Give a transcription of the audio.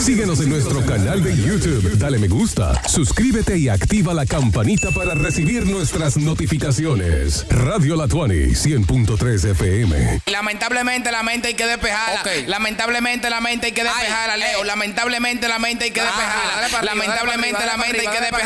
Síguenos en nuestro canal de YouTube. Dale me gusta, suscríbete y activa la campanita para recibir nuestras notificaciones. Radio La Tuani, 100.3 FM. Lamentablemente la mente hay que despejarla. Lamentablemente la mente hay que despejarla, Leo. Lamentablemente la mente hay que despejarla. Lamentablemente la mente hay que despejarla.